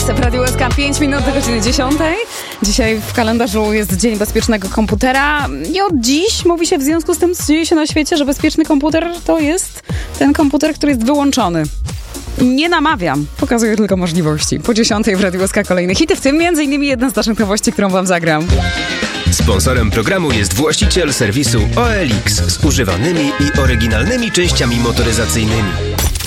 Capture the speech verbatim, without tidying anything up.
w Radiu S K, pięć minut do godziny dziesiątej. Dzisiaj w kalendarzu jest Dzień Bezpiecznego Komputera i od dziś mówi się w związku z tym, co dzieje się na świecie, że bezpieczny komputer to jest ten komputer, który jest wyłączony. Nie namawiam, pokazuję tylko możliwości. Po dziesiątej w Radiu S K kolejne hity, w tym między innymi jedna z naszych nowości, którą wam zagram. Sponsorem programu jest właściciel serwisu O L X z używanymi i oryginalnymi częściami motoryzacyjnymi.